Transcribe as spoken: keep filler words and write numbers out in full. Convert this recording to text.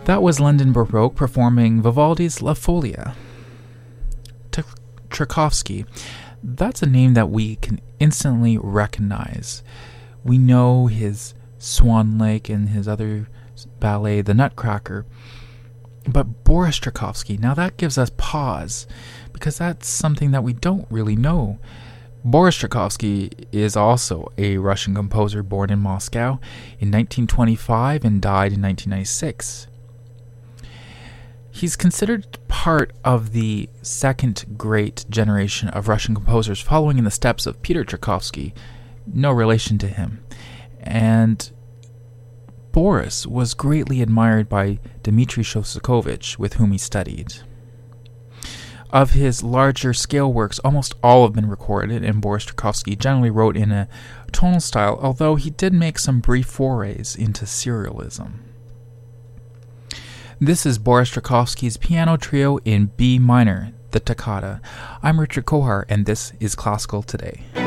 That was London Baroque performing Vivaldi's La Folia. T- Tchaikovsky, that's a name that we can instantly recognize. We know his Swan Lake and his other ballet, The Nutcracker. But Boris Tchaikovsky, now that gives us pause, because that's something that we don't really know. Boris Tchaikovsky is also a Russian composer born in Moscow in nineteen twenty-five and died in nineteen ninety-six. He's considered part of the second great generation of Russian composers, following in the steps of Peter Tchaikovsky, no relation to him. And Boris was greatly admired by Dmitri Shostakovich, with whom he studied. Of his larger scale works, almost all have been recorded, and Boris Tchaikovsky generally wrote in a tonal style, although he did make some brief forays into serialism. This is Boris Tchaikovsky's piano trio in B minor, the Toccata. I'm Richard Kohar, and this is Classical Today.